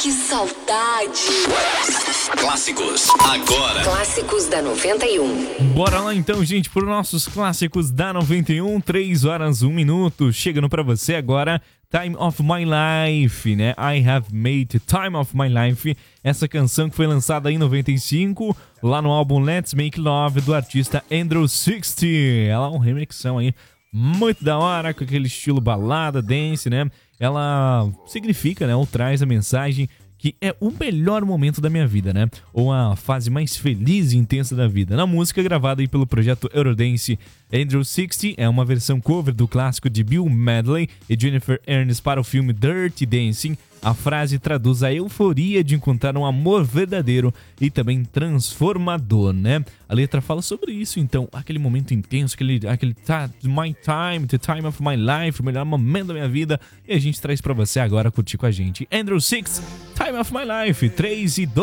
que saudade! Clássicos, agora. Clássicos da 91. Bora lá então, gente, para os nossos clássicos da 91, 3 horas, 1 minuto. Chegando para você agora, Time of My Life, né? I Have Made Time of My Life. Essa canção que foi lançada em 95, lá no álbum Let's Make Love, do artista Andrew 60. Ela é uma remixão aí muito da hora, com aquele estilo balada, dance, né? Ela significa, né, ou traz a mensagem que é o melhor momento da minha vida, né? Ou a fase mais feliz e intensa da vida. Na música gravada aí pelo projeto Eurodance, Andrew 60 é uma versão cover do clássico de Bill Medley e Jennifer Ernest para o filme Dirty Dancing. A frase traduz a euforia de encontrar um amor verdadeiro e também transformador, né? A letra fala sobre isso, então, aquele momento intenso, aquele my time, the time of my life, o melhor momento da minha vida, e a gente traz pra você agora curtir com a gente. Andrew 60, Time of My Life, 3 e 2.